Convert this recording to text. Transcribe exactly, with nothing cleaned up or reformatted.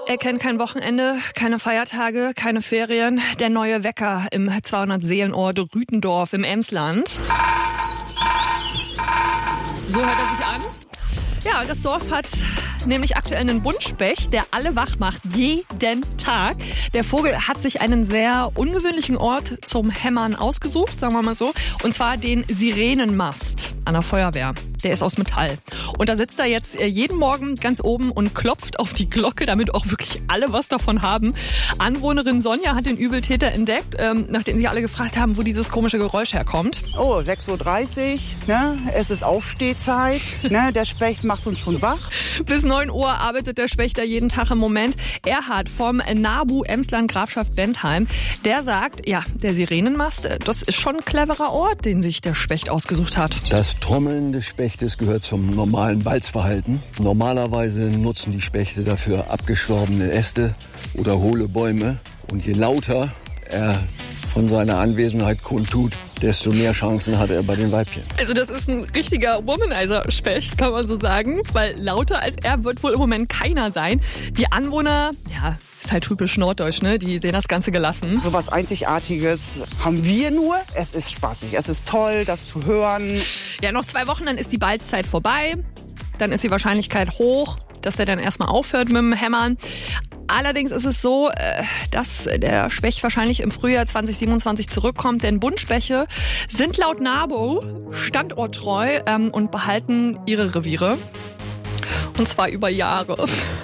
Er kennt kein Wochenende, keine Feiertage, keine Ferien. Der neue Wecker im zweihundert Seelenort Rütendorf im Emsland. So hört er sich an. Ja, das Dorf hat nämlich aktuell einen Buntspecht, der alle wach macht, jeden Tag. Der Vogel hat sich einen sehr ungewöhnlichen Ort zum Hämmern ausgesucht, sagen wir mal so. Und zwar den Sirenenmast an der Feuerwehr. Der ist aus Metall. Und da sitzt er jetzt jeden Morgen ganz oben und klopft auf die Glocke, damit auch wirklich alle was davon haben. Anwohnerin Sonja hat den Übeltäter entdeckt, ähm, nachdem sich alle gefragt haben, wo dieses komische Geräusch herkommt. Oh, sechs Uhr dreißig, ne? Es ist Aufstehzeit, ne? Der Specht macht uns schon wach. Bis neun Uhr arbeitet der Spechter jeden Tag im Moment. Erhard vom NABU Emsland Grafschaft Bentheim, der sagt, ja, der Sirenenmast, das ist schon ein cleverer Ort, den sich der Specht ausgesucht hat. Das Trommeln des Spechtes gehört zum normalen Balzverhalten. Normalerweise nutzen die Spechte dafür abgestorbene Äste oder hohle Bäume. Und je lauter er von seiner Anwesenheit kundtut, desto mehr Chancen hat er bei den Weibchen. Also das ist ein richtiger Womanizer-Specht, kann man so sagen, weil lauter als er wird wohl im Moment keiner sein. Die Anwohner, ja, ist halt typisch norddeutsch, ne? Die sehen das Ganze gelassen. So was Einzigartiges haben wir nur. Es ist spaßig, es ist toll, das zu hören. Ja, noch zwei Wochen, dann ist die Balzzeit vorbei. Dann ist die Wahrscheinlichkeit hoch, dass er dann erstmal aufhört mit dem Hämmern. Allerdings ist es so, dass der Specht wahrscheinlich im Frühjahr zwanzig siebenundzwanzig zurückkommt, denn Buntspeche sind laut NABU standorttreu und behalten ihre Reviere. Und zwar über Jahre.